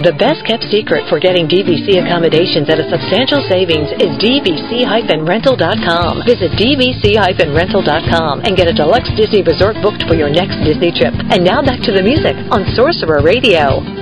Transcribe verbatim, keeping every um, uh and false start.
The best kept secret for getting D V C accommodations at a substantial savings is D V C rental dot com. Visit D V C rental dot com and get a deluxe Disney resort booked for your next Disney trip. And now back to the music on Sorcerer Radio.